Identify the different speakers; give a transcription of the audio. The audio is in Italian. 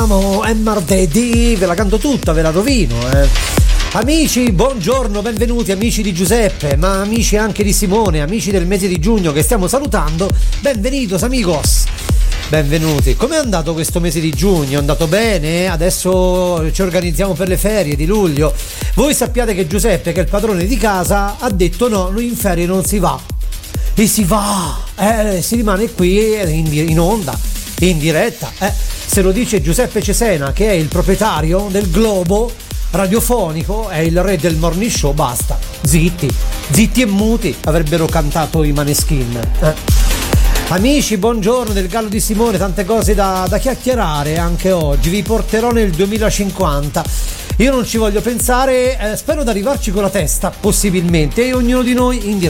Speaker 1: È martedì, ve la canto tutta, ve la rovino, Amici, buongiorno, benvenuti amici di Giuseppe, ma amici anche di Simone, amici del mese di giugno che stiamo salutando, benvenidos amigos, benvenuti. Com'è andato questo mese di giugno? È andato bene? Adesso ci organizziamo per le ferie di luglio. Voi sappiate che Giuseppe, che è il padrone di casa, ha detto no, noi in ferie non si va. E si va, si rimane qui in onda, in diretta, Se lo dice Giuseppe Cesena, che è il proprietario del globo radiofonico, è il re del morning show, basta, zitti e muti, avrebbero cantato i Maneskin. Amici, buongiorno del Gallo di Simone, tante cose da chiacchierare anche oggi, vi porterò nel 2050. Io non ci voglio pensare, spero di arrivarci con la testa, possibilmente, e ognuno di noi in diretta.